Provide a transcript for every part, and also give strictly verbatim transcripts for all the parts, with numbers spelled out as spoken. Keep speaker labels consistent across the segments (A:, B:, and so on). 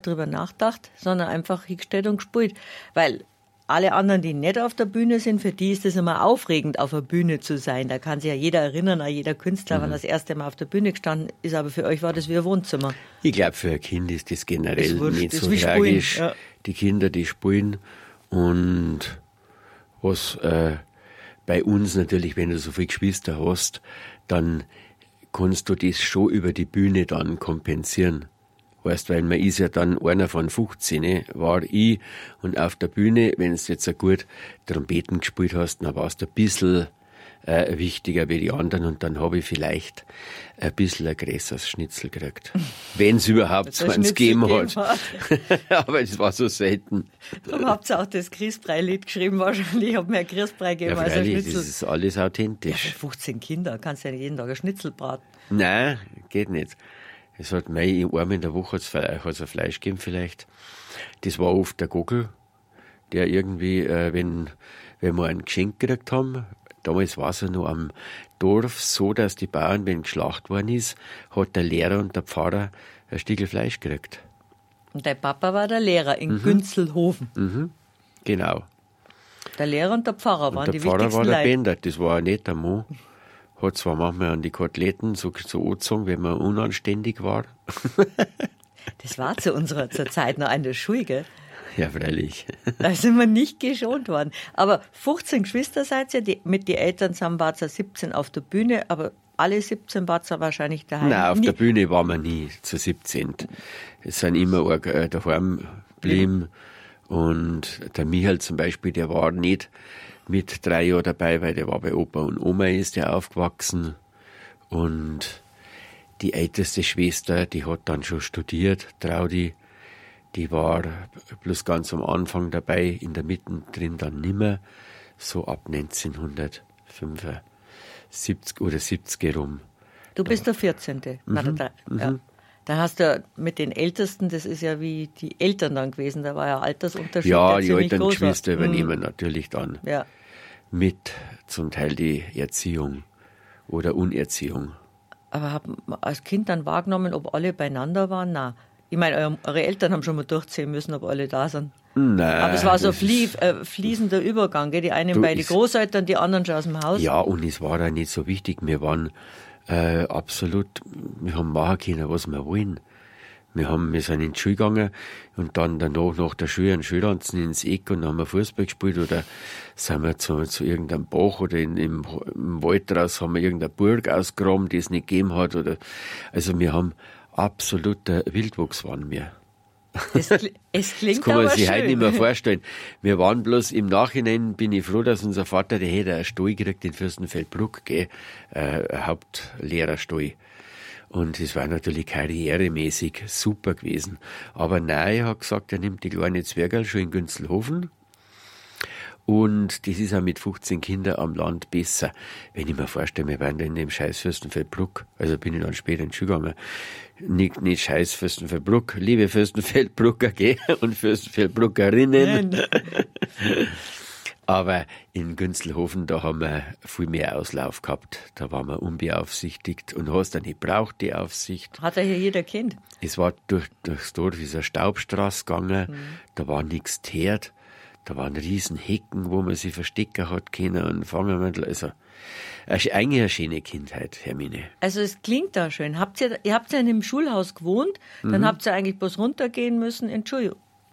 A: drüber nachgedacht, sondern einfach hingestellt und gespielt. Weil alle anderen, die nicht auf der Bühne sind, für die ist es immer aufregend, auf der Bühne zu sein. Da kann sich ja jeder erinnern, auch jeder Künstler, mhm. wenn das erste Mal auf der Bühne gestanden ist. Aber für euch war das wie ein Wohnzimmer.
B: Ich glaube, für ein Kind ist das generell
A: das wurscht,
B: nicht
A: das
B: so tragisch. Ja. Die Kinder, die spielen. Und was äh, bei uns natürlich, wenn du so viele Geschwister hast, dann kannst du das schon über die Bühne dann kompensieren. Weißt, weil man ist ja dann einer von fünfzehn, war ich, und auf der Bühne, wenn du jetzt ein gut Trompeten gespielt hast, dann warst du ein bisschen äh, wichtiger wie die anderen, und dann habe ich vielleicht ein bisschen ein größeres Schnitzel gekriegt. Wenn es überhaupt so eins gegeben hat. Aber es war so selten.
A: Darum habt ihr auch das Christbrei-Lied geschrieben, wahrscheinlich. Ich habe mir ein Christbrei gegeben
B: ja,
A: als ein Schnitzel.
B: Das ist alles authentisch.
A: Ja, für fünfzehn Kinder kannst du ja nicht jeden Tag ein Schnitzel braten.
B: Nein, geht nicht. Es hat mei, einmal in der Woche hat es ein Fleisch gegeben vielleicht. Das war oft der Gockel, der irgendwie, äh, wenn, wenn wir ein Geschenk gekriegt haben, damals war es ja noch am Dorf so, dass die Bauern, wenn geschlacht worden ist, hat der Lehrer und der Pfarrer ein Stückel Fleisch gekriegt.
A: Und dein Papa war der Lehrer in mhm. Günzelhofen.
B: Mhm. Genau.
A: Der Lehrer und der Pfarrer waren
B: und
A: die
B: wichtigsten
A: Leute. Der
B: Pfarrer war der
A: Leute.
B: Bender, das war ein netter Mann. Hat zwar manchmal an die Koteletten so, so angezogen, wenn man unanständig war.
A: Das war zu unserer zur Zeit noch eine Schule, gell?
B: Ja, freilich.
A: Da sind wir nicht geschont worden. Aber fünfzehn Geschwister seid ihr, die, mit den Eltern zusammen wart ihr siebzehn auf der Bühne, aber alle siebzehn wart ihr wahrscheinlich daheim.
B: Nein, auf
A: nie.
B: der Bühne waren wir nie zu siebzehn. Es sind immer äh, daheim geblieben. Ja. Und der Michael zum Beispiel, der war nicht mit drei Jahren dabei, weil der war bei Opa und Oma, ist der aufgewachsen. Und die älteste Schwester, die hat dann schon studiert, Traudi, die war bloß ganz am Anfang dabei, in der Mitte drin dann nimmer, so ab neunzehnhundertfünfundsiebzig oder siebzig rum.
A: Du bist der vierzehnte
B: Mhm.
A: Na, der, ja.
B: Mhm.
A: Da hast du mit den Ältesten, das ist ja wie die Eltern dann gewesen, da war ja Altersunterschied.
B: Ja,
A: der
B: die
A: ziemlich
B: alten
A: groß war.
B: Geschwister übernehmen
A: Mhm.
B: natürlich dann
A: Ja.
B: mit zum Teil die Erziehung oder Unerziehung.
A: Aber hab als Kind dann wahrgenommen, ob alle beieinander waren? Nein. Ich meine, eure, eure Eltern haben schon mal durchziehen müssen, ob alle da sind.
B: Nein.
A: Aber es war so ein
B: das
A: flie
B: ist-
A: äh, fließender Übergang. Gell? Die einen
B: Du,
A: bei den
B: ist-
A: Großeltern, die anderen schon aus dem Haus.
B: Ja, und es war auch nicht so wichtig. Wir waren äh, absolut, wir haben machen können, was wir wollen. Wir, haben, wir sind in die Schule gegangen und dann danach nach der Schule einen Schulranzen ins Eck und dann haben wir Fußball gespielt oder sind wir zu, zu irgendeinem Bach oder in, im, im Wald raus, haben wir irgendeine Burg ausgegraben, die es nicht gegeben hat. Oder, also wir haben absoluter Wildwuchs waren wir.
A: Es, kli- es klingt
B: Das kann man
A: aber
B: sich
A: schön.
B: heute nicht mehr vorstellen. Wir waren bloß im Nachhinein, bin ich froh, dass unser Vater, der hätte einen Stall gekriegt in Fürstenfeldbruck, gell, äh, ein Hauptlehrerstall. Und es war natürlich karrieremäßig super gewesen. Aber nein, er hat gesagt, er nimmt die kleine Zwergerl schon in Günzelhofen. Und das ist auch mit fünfzehn Kindern am Land besser. Wenn ich mir vorstelle, wir waren da in dem scheiß Fürstenfeldbruck, also bin ich dann später in die Schule gegangen. Nicht, nicht scheiß Fürstenfeldbruck, liebe Fürstenfeldbrucker, gell, und Fürstenfeldbruckerinnen. Aber in Günzelhofen, da haben wir viel mehr Auslauf gehabt. Da waren wir unbeaufsichtigt und hast dann nicht braucht die Aufsicht.
A: Hat ja hier jeder Kind.
B: Es war durch, durchs Dorf, ist eine Staubstraße gegangen, mhm. Da war nichts teert. Da waren riesen Hecken, wo man sich verstecken hat können und fangen wir, also, eigentlich eine schöne Kindheit, Hermine.
A: Also es klingt da schön. Habt ihr, ihr habt ja in einem Schulhaus gewohnt, dann
B: Mhm.
A: habt ihr eigentlich bloß runtergehen müssen in die Schule.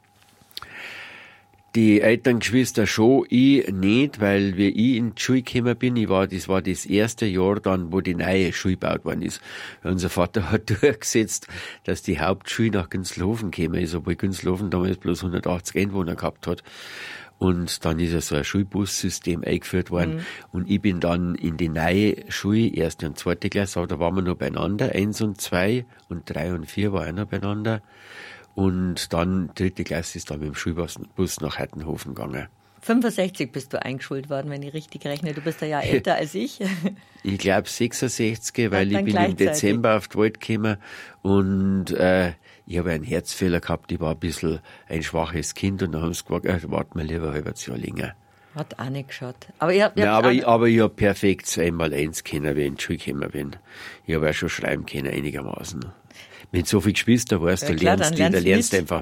B: Die Elterngeschwister schon, ich nicht, weil wie ich in die Schule gekommen bin, ich war, das war das erste Jahr dann, wo die neue Schule gebaut worden ist. Unser Vater hat durchgesetzt, dass die Hauptschule nach Günzelhofen gekommen ist, obwohl Günzelhofen damals bloß hundertachtzig Einwohner gehabt hat. Und dann ist ja so ein Schulbussystem eingeführt worden. Mhm. Und ich bin dann in die neue Schule, erste und zweite Klasse, aber da waren wir noch beieinander, eins und zwei und drei und vier waren auch noch beieinander. Und dann, dritte Klasse ist dann mit dem Schulbus Bus nach Hertenhofen gegangen.
A: fünfundsechzig bist du eingeschult worden, wenn ich richtig rechne. Du bist ja Jahr älter als ich.
B: Ich glaube sechsundsechzig, weil
A: Ja,
B: ich bin
A: gleichzeitig.
B: im Dezember auf die Welt gekommen und äh, ich habe einen Herzfehler gehabt, ich war ein bisschen ein schwaches Kind und dann haben sie gesagt, äh, warten wir lieber ein halbes Jahr länger.
A: Hat auch nicht geschaut. Aber ihr habt, ihr
B: Nein,
A: habt
B: aber,
A: auch-
B: ich, aber ich habe perfekt einmal eins können, wenn ich in die Schule gekommen bin. Ich habe auch schon schreiben können, einigermaßen. Mit so vielen Geschwistern weißt
A: Ja,
B: du,
A: klar,
B: lernst
A: dann
B: du, da
A: lernst du
B: lernst du
A: mit.
B: einfach